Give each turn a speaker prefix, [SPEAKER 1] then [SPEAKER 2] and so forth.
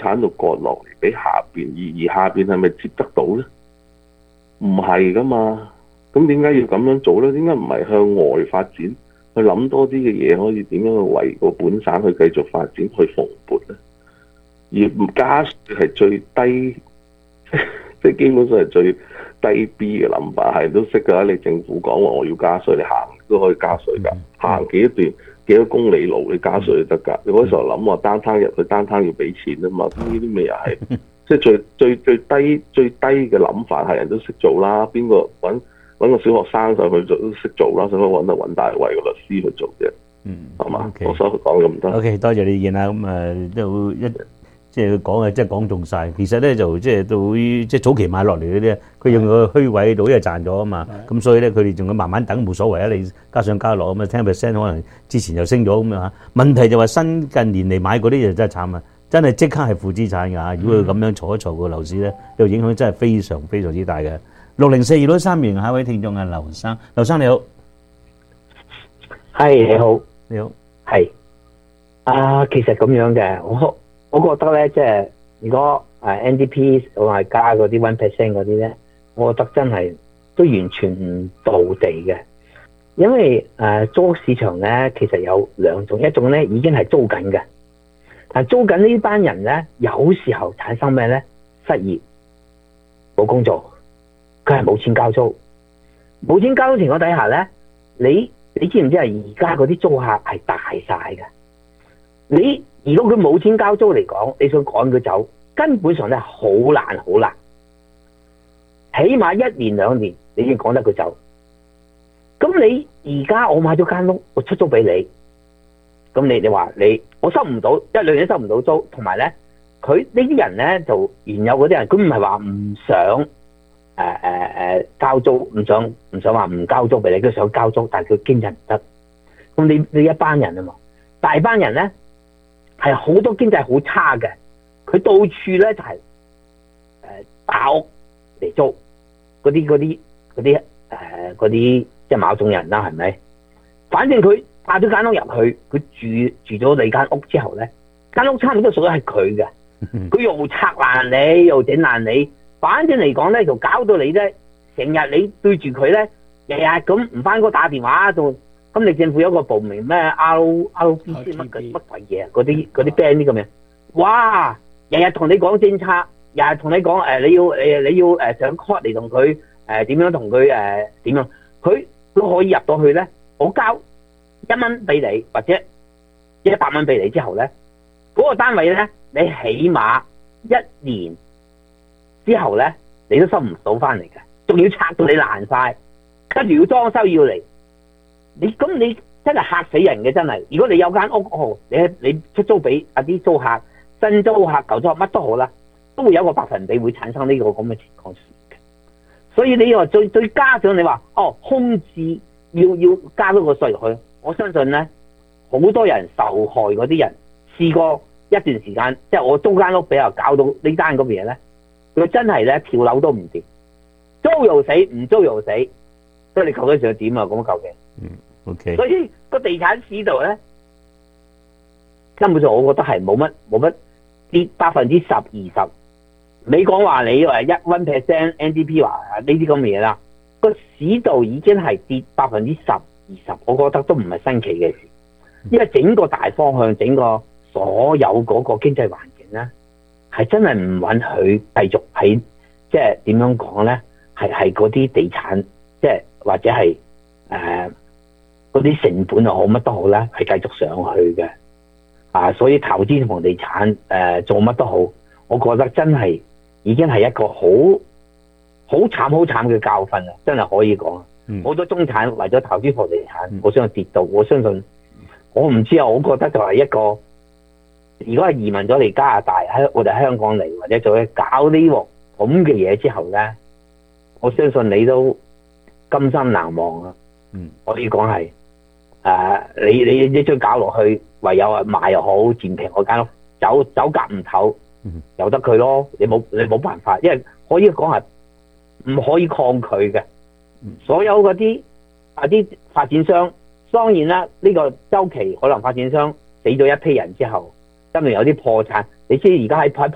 [SPEAKER 1] 產度割落嚟俾下邊，而下邊係咪接得到咧？唔係噶嘛，咁點解要咁樣做咧？點解唔係向外發展，去諗多啲嘅嘢，可以點樣去為個本省去繼續發展，去蓬勃咧？而唔加稅係最低，即係基本上係最低 B 嘅諗法，係都識㗎。你政府講話我要加稅，你行都可以加稅㗎，行幾多公里路你加稅就得㗎。你嗰時候諗話單攤入去單攤要俾錢啊嘛，咁呢啲咪又係即係最低嘅諗法，係人都識做啦。邊個揾個小學生上去做都識做啦，使乜揾大衞個律師去做啫？係嘛？我所講咁多。
[SPEAKER 2] OK， 多謝你意見啦。咁都即係講嘅，即係講中晒。其實咧就即係到即係早期買落嚟嗰啲，佢用個虛位喺度，因為賺咗啊嘛。咁所以咧，佢哋仲要慢慢等，冇所謂啊。你加上加落咁啊，10% 可能之前又升咗咁樣嚇。問題就話新近年嚟買嗰啲就真係慘啊！真係即刻係負資產㗎嚇。如果佢咁樣嘈一嘈個樓市咧，呢個影響真係非常非常之大嘅。604263名下一位聽眾係劉生，劉生你好，
[SPEAKER 3] 係你好，
[SPEAKER 2] 你好，
[SPEAKER 3] 係其實咁樣嘅，我覺得咧，即係如果NDP 我係加嗰啲 1% 嗰啲咧，我覺得真係都完全唔到地嘅，因為租屋市場咧其實有兩種，一種咧已經係租緊嘅，但係租緊呢班人咧有時候產生咩咧？失業，冇工作，佢係冇錢交租，冇錢交租情況底下咧，你知唔知係而家嗰啲租客係大晒嘅？如果佢冇錢交租嚟講，你想趕佢走，根本上咧好難，起碼1年2年你已經趕得佢走。咁你而家我買咗間屋，我出租俾你，咁你話我收唔到1、2年收唔到租，同埋咧佢呢啲人咧就原有嗰啲人，佢唔係話唔想交租，唔想話唔交租俾你，佢想交租，但係佢經濟唔得。咁你一班人啊嘛，大班人咧係好多經濟好差嘅，佢到處咧就係打屋嚟租，嗰啲即係某種人啦，係咪？反正佢帶咗間屋入去，佢住咗你間屋之後咧，間屋差唔多屬於係佢嘅，佢又拆爛你，又整爛你。反正嚟講咧，就搞到你咧，成日你對住佢咧，日日咁唔翻工打電話就，咁你政府有個部門咩 RBC 乜鬼嘢，嗰啲 band 啲咁嘅，哇！日日同你講政策，日日同你講你要上 court 嚟同佢點樣同佢點樣，佢都可以入到去咧。我交1蚊俾你，或者100蚊俾你之後咧，嗰個單位咧，你起碼1年之後咧，你都收唔到翻嚟嘅，仲要拆到你爛晒，跟住要裝修要嚟，你真係嚇死人嘅，真係。如果你有間屋你出租俾啲租客、新租客、舊租客乜都好啦，都會有一個百分比會產生呢個咁嘅情況嘅。所以你話再加上你話空置要加多個稅入去，我相信咧好多人受害嗰啲人試過一段時間，即係我租間屋俾人搞到呢單咁嘅嘢咧。佢真係咧跳樓都唔掂，租又死，唔租又死，所以你究竟想點啊？咁究竟
[SPEAKER 2] ，OK。
[SPEAKER 3] 所以個地產市道咧，根本上我覺得係冇乜跌10%、20%。你講話你話1% NDP 話呢啲咁嘅嘢啦，個市道已經係跌10%、20%，我覺得都唔係新奇嘅事，因為整個大方向、整個所有嗰個經濟環境咧。係真係唔允許繼續喺即係點樣講咧？係嗰啲地產，即係或者係嗰啲成本又好乜都好啦，係繼續上去嘅。所以投資房地產做乜都好，我覺得真係已經係一個好慘嘅教訓啦！真係可以講。好多中產為咗投資房地產，我相信跌到，我相信我唔知啊，我覺得就係一個。如果係移民咗嚟加拿大，喺我哋香港嚟，或者做搞呢鑊咁嘅嘢之後咧，我相信你都甘心難忘啊！可以講係你再搞落去，唯有賣又好，賤平嗰間屋，走夾唔唞，由得佢咯。你冇辦法，因為可以講係唔可以抗拒嘅。所有嗰啲發展商，當然啦，呢個週期可能發展商死咗一批人之後。真係有啲破產，你知而家喺